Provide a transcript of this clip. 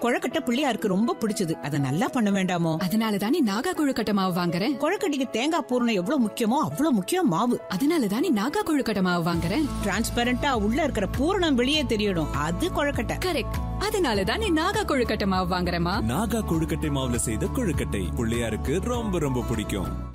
கொழுக்கட்டை பிள்ளையாருக்கு ரொம்ப பிடிச்சது. அத நல்லா பண்ண வேண்டாமோ? அதனாலதானே நாகா கொழுக்கட்டை மாவு வாங்குறேன். கொழுக்கட்டைக்கு தேங்காய் பூரணம் எவ்வளவு முக்கியமோ அவ்வளவு முக்கியம் மாவு. அதனாலதானே நாகா கொழுக்கட்டை மாவு வாங்குறேன். டிரான்ஸ்பரண்டா உள்ள இருக்கிற பூரணம் வெளியே தெரியணும். அது கொழுக்கட்டை. கரெக்ட். அதனாலதானே நாகா கொழுக்கட்டை மாவு வாங்குறேமா. நாகா கொழுக்கட்டை மாவுல செய்த கொழுக்கட்டை பிள்ளையாருக்கு ரொம்ப ரொம்ப பிடிக்கும்.